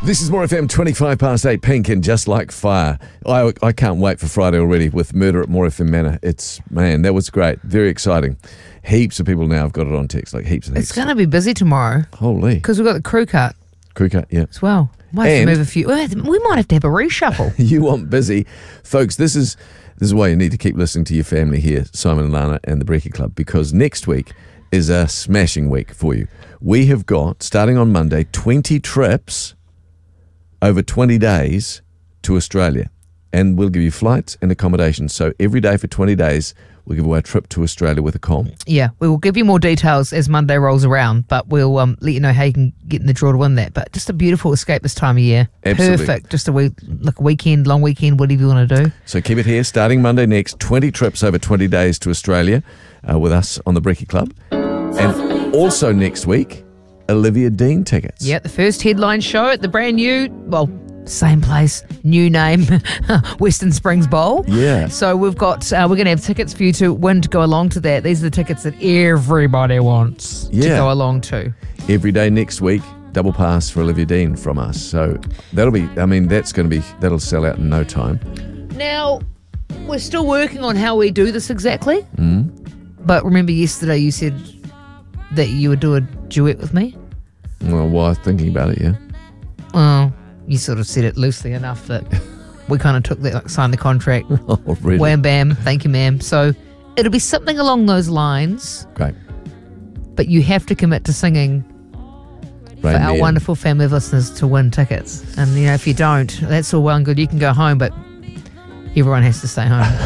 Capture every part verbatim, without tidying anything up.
This is More F M, twenty-five past eight, Pink and Just Like Fire. I, I can't wait for Friday already with Murder at More F M Manor. It's, man, that was great. Very exciting. Heaps of people now have got it on text, like heaps and heaps. It's going to be busy tomorrow. Holy. Because we've got the crew cut. Crew cut, yeah. As well. Might have And- to move a few. We might have to have a reshuffle. You want busy. Folks, this is this is why you need to keep listening to your family here, Simon and Lana and the Brekkie Club, because next week is a smashing week for you. We have got, starting on Monday, twenty trips over twenty days to Australia. And we'll give you flights and accommodation. So every day for twenty days, we'll give away a trip to Australia with a com. Yeah, we will give you more details as Monday rolls around, but we'll um, let you know how you can get in the draw to win that. But just a beautiful escape this time of year. Absolutely. Perfect. Just a week, like a weekend, long weekend, whatever you want to do. So keep it here, starting Monday next, twenty trips over twenty days to Australia uh, with us on the Brekkie Club. And also next week, Olivia Dean tickets. Yeah, the first headline show at the brand new, well, same place, new name, Western Springs Bowl. Yeah. So we've got, uh, we're going to have tickets for you to win to go along to that. These are the tickets that everybody wants to Yeah. go along to. Every day next week, double pass for Olivia Dean from us. So that'll be, I mean, that's going to be, that'll sell out in no time. Now, we're still working on how we do this exactly. Mm. But remember yesterday you said that you would do a duet with me? Well, while thinking about it, yeah. Well, you sort of said it loosely enough that we kind of took that, like, signed the contract. Oh, really? Wham, bam, thank you, ma'am. So it'll be something along those lines, Great. but you have to commit to singing for Rain our Me In. wonderful family of listeners to win tickets. And, you know, if you don't, that's all well and good. You can go home, but everyone has to stay home.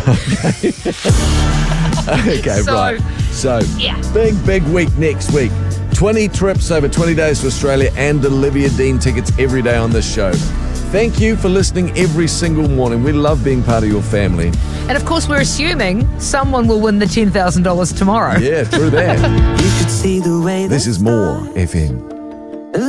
Okay, So, right. So, yeah. big, big week next week. twenty trips over twenty days to Australia and Olivia Dean tickets every day on this show. Thank you for listening every single morning. We love being part of your family. And, of course, we're assuming someone will win the ten thousand dollars tomorrow. Yeah, through that. You could see the way This is More F M.